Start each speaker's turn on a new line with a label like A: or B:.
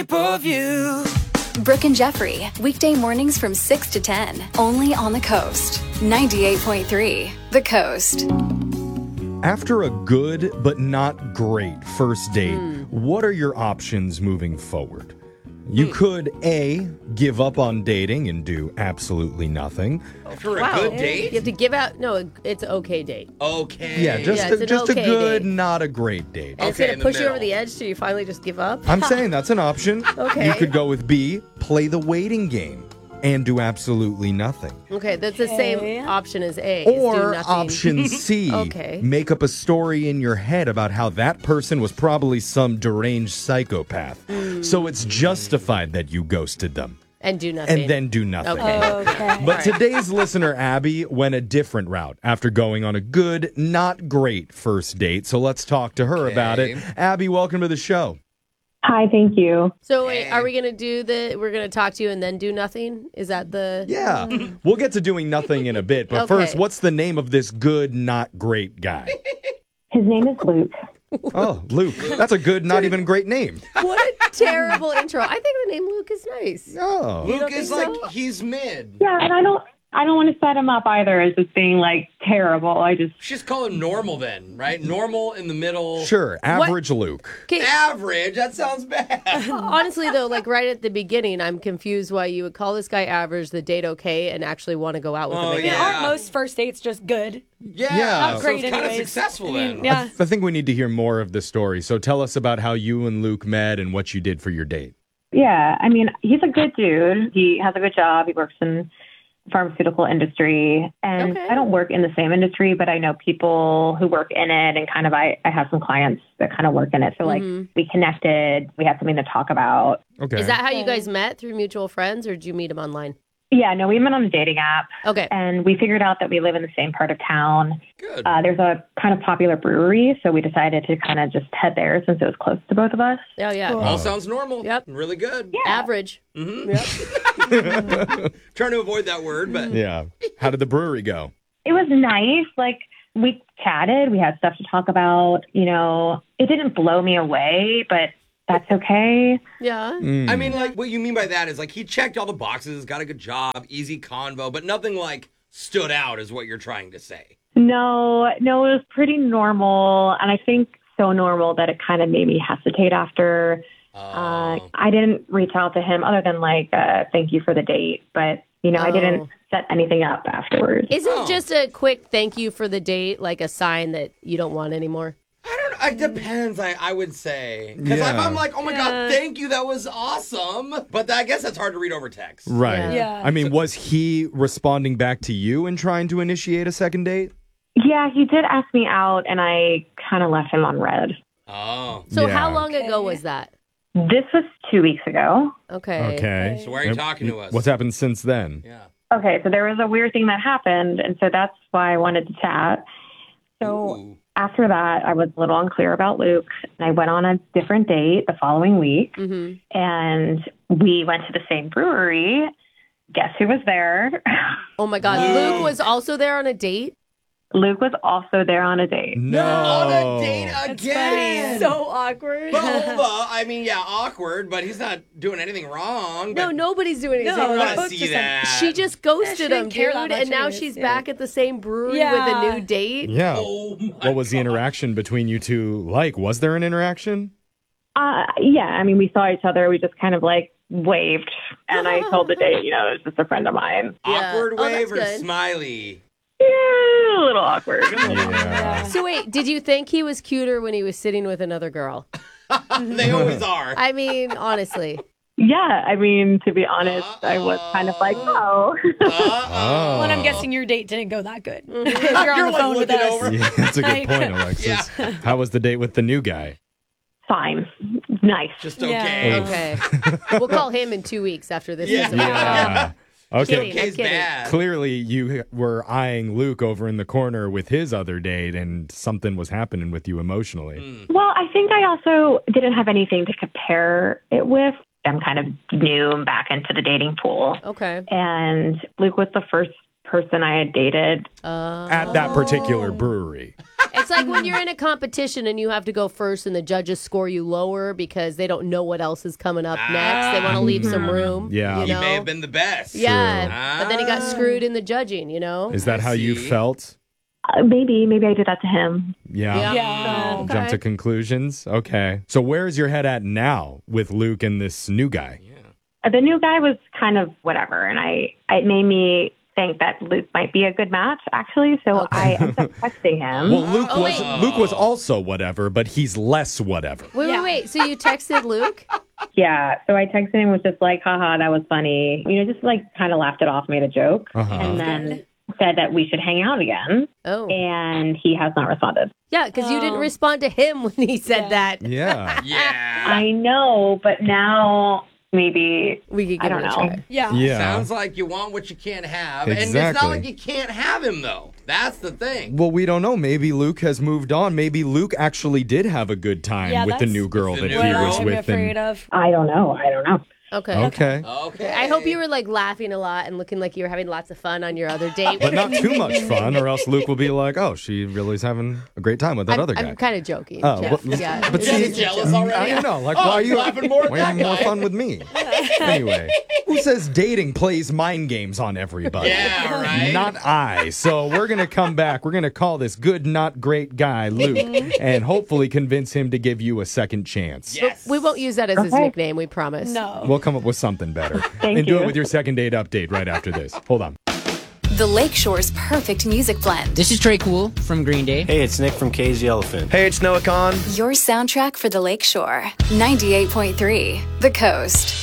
A: Of you.
B: Brooke and Jeffrey, weekday mornings from 6 to 10, only on the Coast. 98.3, The Coast.
C: After a good but not great first date, what are your options moving forward? You could A, give up on dating and do absolutely nothing.
D: For a good date?
E: You have to give out. No, it's an okay date.
D: Okay.
C: Yeah, just
E: it's
C: a
E: an okay
C: good,
E: date.
C: not a great date.
E: And it's
D: Okay,
E: going
D: in
E: to
D: the
E: push you over
D: middle.
E: the edge till you finally just give up.
C: I'm saying that's an option.
E: Okay.
C: You could go with B, play the waiting game and do absolutely nothing.
E: Okay, that's the same option as A. is do
C: Or
E: nothing.
C: option C,
E: Okay.
C: make up a story in your head about how that person was probably some deranged psychopath. So it's justified that you ghosted them.
E: And do nothing.
C: And then do nothing.
E: Okay.
C: But today's listener, Abby, went a different route after going on a good, not great first date. So let's talk to her about it. Abby, welcome to the show.
F: Hi, thank you.
E: So wait, are we going to we're going to talk to you and then do nothing? Is that the...
C: Yeah, we'll get to doing nothing in a bit. But
E: Okay.
C: first, what's the name of this good, not great guy?
F: His name is Luke.
C: Oh, Luke. That's a good, not even great name.
E: What a terrible intro. I think the name Luke is nice.
C: Oh.
D: Luke is
E: think
D: like,
E: so?
D: he's mid.
F: Yeah, and I don't want to set him up either as just being like terrible. I just
D: Just call him normal then, right? Normal in the middle.
C: Sure, average Luke.
E: Okay,
D: Average. That sounds bad.
E: honestly, though, like right at the beginning, I'm confused why you would call this guy average, the date okay, and actually want to go out with him again.
D: yeah.
G: Aren't most first dates just good?
D: Yeah.
C: Not
D: so
G: great
D: it's kind of
G: anyways.
D: successful
G: I mean,
D: then.
G: yeah.
C: I think we need to hear more of the story. So tell us about how you and Luke met and what you did for your date.
F: yeah, I mean, he's a good dude. He has a good job. He works in the pharmaceutical industry. And
E: Okay.
F: I don't work in the same industry, but I know people who work in it and kind of I have some clients that kind of work in it. So like we connected, we had something to talk about.
C: Okay.
E: Is that how you guys met, through mutual friends, or did you meet him online?
F: Yeah, no, we met on a dating app.
E: Okay.
F: And we figured out that we live in the same part of town.
D: Good.
F: There's a kind of popular brewery, so we decided to kind of just head there since it was close to both of us.
E: Oh, yeah.
D: All sounds normal.
E: Yep.
D: Really good.
E: Average.
D: Trying to avoid that word, but
C: Yeah. How did the brewery go?
F: It was nice. Like, we chatted. We had stuff to talk about. You know, it didn't blow me away, but that's okay.
E: Yeah.
D: I mean, like, what you mean by that is, like, he checked all the boxes, got a good job, easy convo, but nothing, like, stood out is what you're trying to say.
F: No, it was pretty normal. And I think so normal that it kind of made me hesitate after. I didn't reach out to him other than, like, thank you for the date. But, you know, I didn't set anything up afterwards.
E: Isn't just a quick thank you for the date like a sign that you don't want anymore?
D: I don't know. It depends, I would say. Because if
C: Yeah.
D: I'm like, oh my God, thank you, that was awesome. But I guess that's hard to read over text.
C: Right.
G: Yeah.
C: I mean, was he responding back to you and trying to initiate a second date?
F: Yeah, he did ask me out, and I kind of left him on red.
D: Oh.
E: So
C: Yeah.
E: how long ago was that?
F: This was 2 weeks ago.
E: Okay.
C: Okay.
D: So why are you talking to us?
C: What's happened since then?
D: Yeah.
F: Okay, so there was a weird thing that happened, and so that's why I wanted to chat. So
D: Ooh.
F: after that, I was a little unclear about Luke, and I went on a different date the following week, and we went to the same brewery. Guess who was there?
E: Oh my God. Luke was also there on a date?
F: Luke was also there on a date.
C: No.
D: On a date again.
G: So awkward.
D: But hold on. I mean, yeah, awkward, but he's not doing anything wrong.
E: No,
D: But
E: nobody's doing anything
G: No,
D: I
E: wrong.
D: want to
G: both
D: see
G: just
D: that.
E: She just ghosted
G: she
E: him,
G: didn't care
E: dude,
G: that much
E: and now
G: anyways,
E: she's
G: yeah.
E: back at the same brewery with
G: Yeah.
E: a new date.
C: Yeah.
D: Oh my
C: What was the
D: God.
C: interaction between you two like? Was there an interaction?
F: Yeah, I mean, we saw each other. We just kind of like waved, and I told the date, you know, it was just a friend of mine.
D: Awkward
E: Oh,
D: wave
E: that's
D: or
E: good.
D: smiley?
F: Yeah, a little awkward.
C: Yeah.
E: So wait, did you think he was cuter when he was sitting with another girl?
D: They always are.
E: I mean, honestly.
F: Yeah, I mean, to be honest, I was kind of like, oh.
G: Well, and I'm guessing your date didn't go that good. If you're on
D: You're,
G: the
D: like,
G: phone with
D: looking
G: us.
D: over.
C: Yeah, that's a good
G: Like-
C: point, Alexis. How was the date with the new guy?
F: Fine. Nice.
D: Just
G: Yeah.
D: okay.
E: Okay. We'll call him in 2 weeks after this
D: Yeah.
E: is over.
C: Yeah. Okay.
E: Kidding.
D: Okay's
E: kidding.
D: bad.
C: Clearly, you were eyeing Luke over in the corner with his other date, and something was happening with you emotionally.
F: Well, I think I also didn't have anything to compare it with. I'm kind of new and back into the dating pool.
E: Okay.
F: And Luke was the first person I had dated.
C: At that particular brewery.
E: It's like when you're in a competition and you have to go first and the judges score you lower because they don't know what else is coming up next. They want to leave some room.
C: Yeah.
E: You
D: He
E: know?
D: may have been the best.
E: Yeah. But then he got screwed in the judging, you know?
C: Is that how you
D: see.
C: felt?
F: Maybe I did that to him.
C: Yeah.
G: Yeah.
C: Jump to conclusions. Okay. So where's your head at now with Luke and this new guy?
F: The new guy was kind of whatever, and it made me think that Luke might be a good match, actually. So I ended up texting him.
C: Well, Luke was also whatever, but he's less whatever.
E: Wait. So you texted Luke?
F: Yeah, so I texted him, was just like, haha, that was funny. Just like kind of laughed it off, made a joke, and then said that we should hang out again.
E: Oh.
F: And he has not responded.
E: Yeah, because you didn't respond to him when he said that.
C: Yeah.
D: Yeah.
F: I know, but now maybe
E: We could
F: I
E: give
F: don't
E: it a
F: know.
E: try.
G: Yeah.
C: Yeah.
D: Sounds like you want what you can't have. And it's
C: Exactly.
D: not like you can't have him, though. That's the thing.
C: Well, we don't know. Maybe Luke has moved on. Maybe Luke actually did have a good time
G: Yeah,
C: with the
G: that's
C: new girl
D: the
C: that
D: new
C: he
D: girl.
C: was
G: I'm
C: with.
G: afraid of.
F: I don't know.
E: Okay.
C: Okay.
D: Okay.
E: I hope you were like laughing a lot and looking like you were having lots of fun on your other date.
C: But not too much fun, or else Luke will be like, oh, she really is having a great time with that other guy.
E: I'm kind of joking.
C: Oh,
E: Jeff.
C: well,
E: yeah.
C: but
E: It
C: see,
E: is a
D: jealous
E: joke.
D: already?
C: I don't know. Like,
D: Oh,
C: why are you
D: laughing more at
C: why are you
D: that
C: having more
D: guy?
C: fun with me? Anyway, who says dating plays mind games on everybody?
D: Yeah, right?
C: Not I. So we're going to come back. We're going to call this good, not great guy, Luke, and hopefully convince him to give you a second chance.
D: Yes.
E: We won't use that as his nickname, we promise.
G: No.
C: We'll come up with something better.
F: Thank
C: and do
F: you.
C: it with your second date update right after this. Hold on.
B: The Lakeshore's perfect music blend.
A: This is Trey Cool from Green Day.
H: Hey, it's Nick from Cage the Elephant.
I: Hey, it's Noah Khan.
B: Your soundtrack for the Lakeshore. 98.3 The Coast.